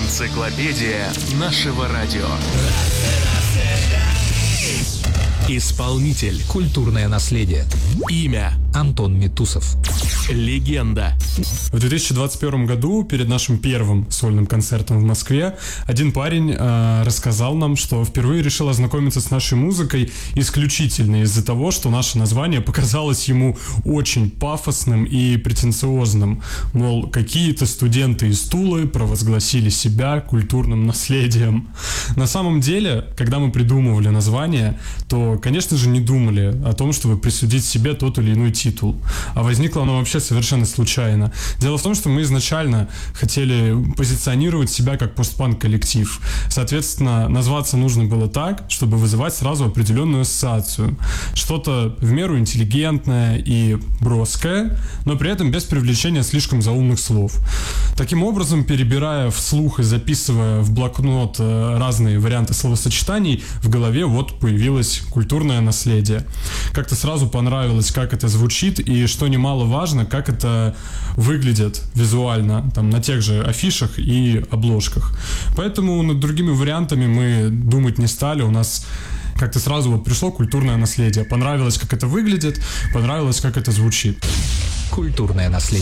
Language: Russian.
Энциклопедия нашего радио. Исполнитель. Культурное наследие. Имя. Антон Митусов. Легенда. В 2021 году, перед нашим первым сольным концертом в Москве, один парень рассказал нам, что впервые решил ознакомиться с нашей музыкой исключительно из-за того, что наше название показалось ему очень пафосным и претенциозным. Мол, какие-то студенты из Тулы провозгласили себя культурным наследием. На самом деле, когда мы придумывали название, то, конечно же, не думали о том, чтобы присудить себе тот или иной титул. А возникло оно вообще совершенно случайно. Дело в том, что мы изначально хотели позиционировать себя как постпанк-коллектив. Соответственно, назваться нужно было так, чтобы вызывать сразу определенную ассоциацию. Что-то в меру интеллигентное и броское, но при этом без привлечения слишком заумных слов. Таким образом, перебирая вслух и записывая в блокнот разные варианты словосочетаний, в голове вот появилось культурное наследие. Как-то сразу понравилось, как это звучит, и, что немаловажно, как это выглядит визуально там, на тех же афишах и обложках. Поэтому над другими вариантами мы думать не стали. У нас как-то сразу вот пришло культурное наследие. Понравилось, как это выглядит, понравилось, как это звучит. Культурное наследие.